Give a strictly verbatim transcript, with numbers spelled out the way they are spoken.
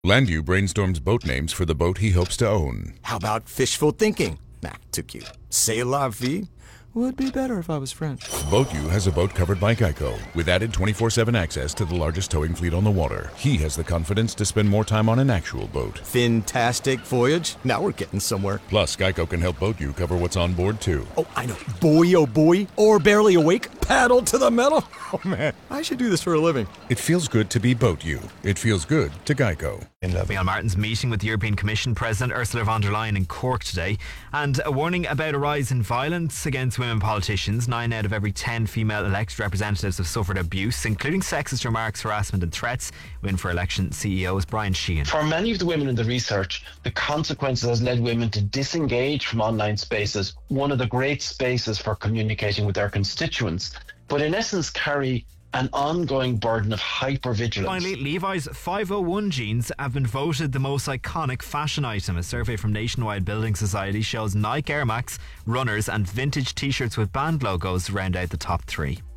Landu brainstorms boat names for the boat he hopes to own. How about fishful thinking? Nah, too cute. C'est la vie? Would be better if I was French. BoatU has a boat covered by Geico, with added twenty-four seven access to the largest towing fleet on the water. He has the confidence to spend more time on an actual boat. Fantastic voyage. Now we're getting somewhere. Plus, Geico can help BoatU cover what's on board, too. Oh, I know. Boy, oh boy. Or barely awake. Paddle to the metal. Oh, man. I should do this for a living. It feels good to be BoatU. It feels good to Geico. Micheál Martin's meeting with the European Commission President Ursula von der Leyen in Cork today, and a warning about a rise in violence against women politicians. Nine out of every ten female elected representatives have suffered abuse, including sexist remarks, harassment and threats. Win for Election C E O is Brian Sheehan. For many of the women in the research, the consequences has led women to disengage from online spaces, one of the great spaces for communicating with their constituents, but in essence carry an ongoing burden of hypervigilance. Finally, Levi's five oh one jeans have been voted the most iconic fashion item. A survey from Nationwide Building Society shows Nike Air Max, runners and vintage t-shirts with band logos round out the top three.